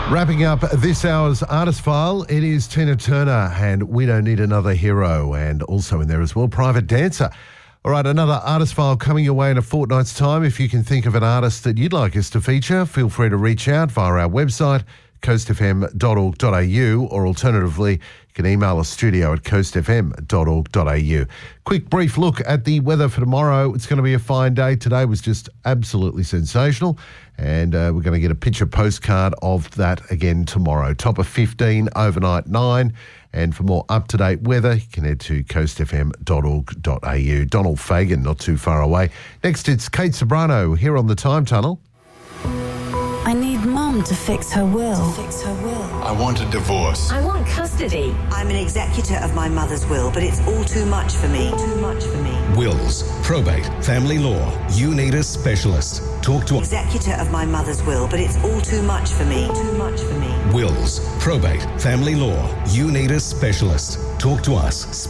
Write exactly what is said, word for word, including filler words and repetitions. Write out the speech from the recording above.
Wrapping up this hour's Artist File, it is Tina Turner and We Don't Need Another Hero, and also in there as well, Private Dancer. All right, another Artist File coming your way in a fortnight's time. If you can think of an artist that you'd like us to feature, feel free to reach out via our website, coast f m dot org dot a u, or alternatively, you can email us studio at coast f m dot org dot a u. Quick brief look at the weather for tomorrow. It's going to be a fine day. Today was just absolutely sensational, and uh, we're going to get a picture postcard of that again tomorrow. Top of fifteen, overnight nine. And for more up-to-date weather, you can head to coast f m dot org dot a u. Donald Fagan, not too far away. Next, it's Kate Sobrano here on the Time Tunnel. I need Mum to fix her will. To fix her will. I want a divorce. I want custody. I'm an executor of my mother's will, but it's all too much for me. Too much for me. Wills, probate, family law. You need a specialist. Talk to... Executor of my mother's will, but it's all too much for me. Too much for me. Wills, probate, family law. You need a specialist. Talk to us.